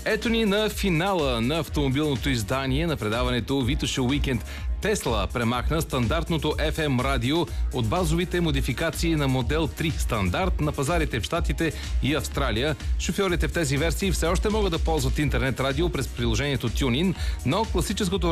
Ето ни на финала на автомобилното издание на предаването Витоша Уикенд. Тесла премахна стандартното FM радио от базовите модификации на модел 3 стандарт на пазарите в Щатите и Австралия. Шофьорите в тези версии все още могат да ползват интернет радио през приложението TuneIn, но класическото